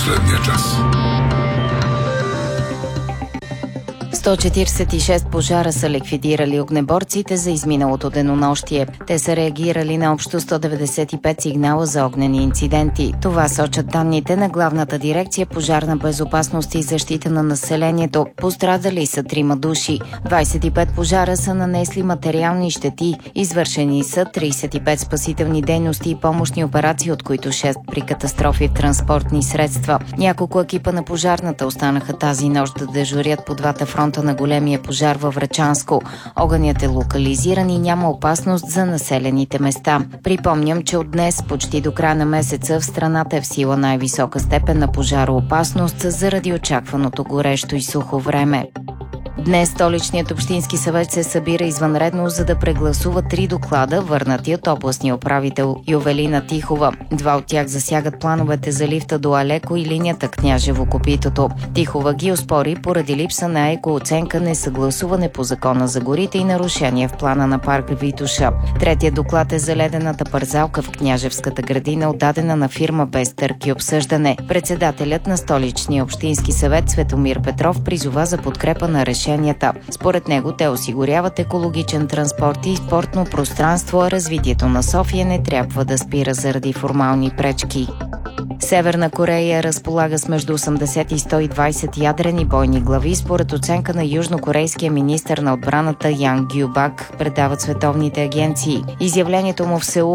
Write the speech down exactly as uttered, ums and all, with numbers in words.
Последния час. сто четиридесет и шест пожара са ликвидирали огнеборците за изминалото денонощие. Те са реагирали на общо сто деветдесет и пет сигнала за огнени инциденти. Това сочат данните на Главната дирекция пожарна безопасност и защита на населението. Пострадали са трима души. двадесет и пет пожара са нанесли материални щети. Извършени са тридесет и пет спасителни дейности и помощни операции, от които шест при катастрофи в транспортни средства. Няколко екипа на пожарната останаха тази нощ да дежурят по двата фронта на големия пожар във Врачанско. Огънят е локализиран и няма опасност за населените места. Припомням, че от днес почти до края на месеца в страната е в сила най-висока степен на пожароопасност заради очакваното горещо и сухо време. Днес столичният общински съвет се събира извънредно, за да прегласува три доклада, върнати от областния управител Ювелина Тихова. Два от тях засягат плановете за лифта до Алеко и линията Княжево-Копитото. Тихова ги оспори поради липса на екооценка, несъгласуване по закона за горите и нарушения в плана на парк Витоша. Третият доклад е за ледената парзалка в Княжевската градина, отдадена на фирма без търг и обсъждане. Председателят на столичния общински съвет Светомир Петров призова за подкрепа на решение. Според него те осигуряват екологичен транспорт и спортно пространство, а развитието на София не трябва да спира заради формални пречки. Северна Корея разполага с между осемдесет и сто и двадесет ядрени бойни глави, според оценка на южнокорейския министър на отбраната Ян Гюбак, предават световните агенции. Изявлението му в Сеул